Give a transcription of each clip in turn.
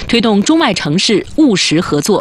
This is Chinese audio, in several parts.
推动中外城市务实合作。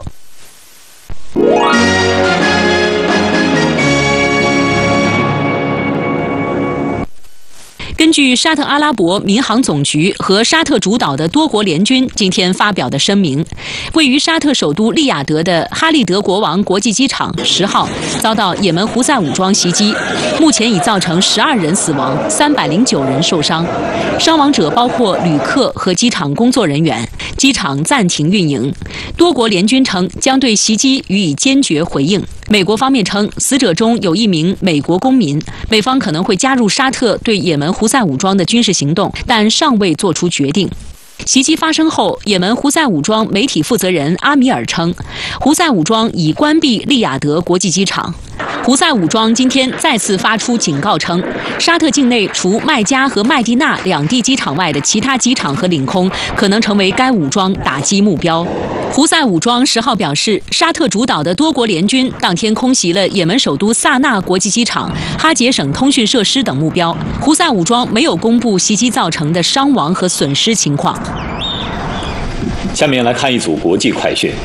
根据沙特阿拉伯民航总局和沙特主导的多国联军今天发表的声明，位于沙特首都利雅得的哈利德国王国际机场10号遭到也门胡塞武装袭击，目前已造成12人死亡，309人受伤，伤亡者包括旅客和机场工作人员，机场暂停运营。多国联军称将对袭击予以坚决回应。美国方面称，死者中有1名美国公民，美方可能会加入沙特对也门胡塞武装的军事行动，但尚未做出决定。袭击发生后，也门胡塞武装媒体负责人阿米尔称，胡塞武装已关闭利雅得国际机场。胡塞武装今天再次发出警告称，沙特境内除麦加和麦地那2地机场外的其他机场和领空可能成为该武装打击目标。胡塞武装10号表示，沙特主导的多国联军当天空袭了也门首都萨那国际机场、哈杰省通讯设施等目标。胡塞武装没有公布袭击造成的伤亡和损失情况。 下面来看一组国际快讯。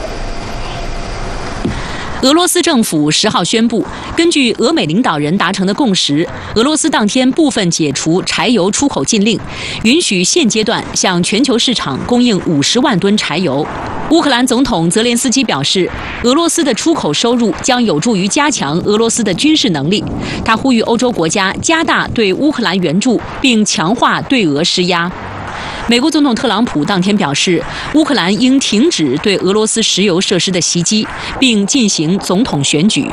俄罗斯政府10号宣布，根据俄美领导人达成的共识，俄罗斯当天部分解除柴油出口禁令，允许现阶段向全球市场供应50万吨柴油。乌克兰总统泽连斯基表示，俄罗斯的出口收入将有助于加强俄罗斯的军事能力。他呼吁欧洲国家加大对乌克兰援助，并强化对俄施压。美国总统特朗普当天表示，乌克兰应停止对俄罗斯石油设施的袭击，并进行总统选举。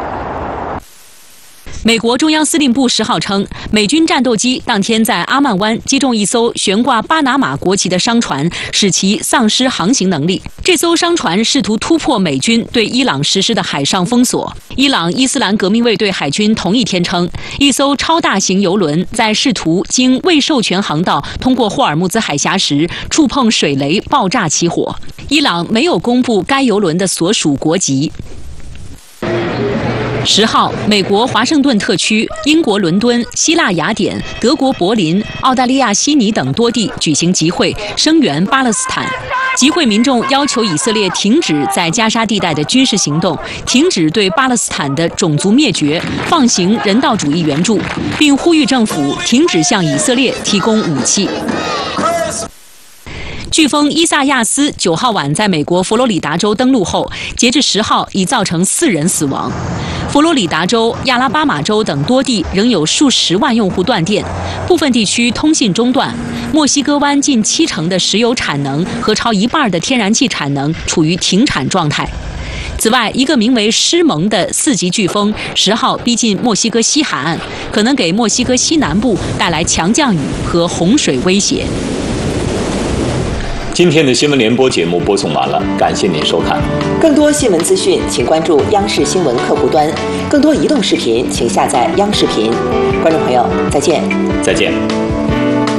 美国中央司令部10号称，美军战斗机当天在阿曼湾击中一艘悬挂巴拿马国旗的商船，使其丧失航行能力。这艘商船试图突破美军对伊朗实施的海上封锁。伊朗伊斯兰革命卫队海军同一天称，一艘超大型油轮在试图经未授权航道通过霍尔木兹海峡时触碰水雷爆炸起火。伊朗没有公布该油轮的所属国籍。10号，美国华盛顿特区、英国伦敦、希腊雅典、德国柏林、澳大利亚悉尼等多地举行集会，声援巴勒斯坦。集会民众要求以色列停止在加沙地带的军事行动，停止对巴勒斯坦的种族灭绝，放行人道主义援助，并呼吁政府停止向以色列提供武器。飓风伊萨亚斯9号晚在美国佛罗里达州登陆后，截至10号已造成4人死亡。佛罗里达州、亚拉巴马州等多地仍有数十万用户断电，部分地区通信中断。墨西哥湾近70%的石油产能和超1半的天然气产能处于停产状态。此外，一个名为施蒙的4级飓风10号逼近墨西哥西海岸，可能给墨西哥西南部带来强降雨和洪水威胁。 今天的新闻联播节目播送完了，感谢您收看。 更多新闻资讯，请关注央视新闻客户端；更多移动视频，请下载央视频。观众朋友，再见。 再见。